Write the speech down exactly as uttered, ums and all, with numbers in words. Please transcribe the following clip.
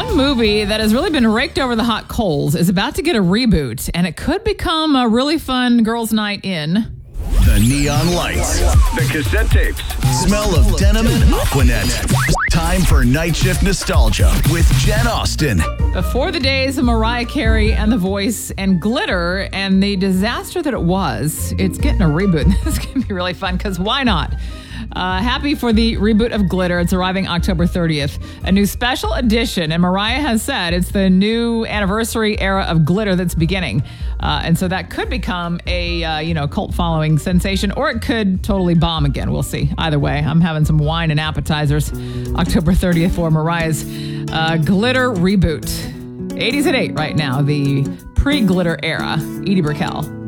One movie that has really been raked over the hot coals is about to get a reboot, and it could become a really fun girls' night in. The neon lights, The cassette tapes. smell of denim and Aquanet. Time for Night Shift Nostalgia with Jen Austen. Before the days of Mariah Carey and The Voice and Glitter and the disaster that it was, it's getting a reboot. This is going to be really fun because why not? Uh, happy for the reboot of Glitter. It's arriving October thirtieth. A new special edition, and Mariah has said it's the new anniversary era of Glitter that's beginning. Uh, and so that could become a uh, you know cult following sensation, or it could totally bomb again. We'll see. Either way, I'm having some wine and appetizers. October thirtieth for Mariah's uh, Glitter reboot. eighties at eight right now, the pre-Glitter era. Edie Brickell.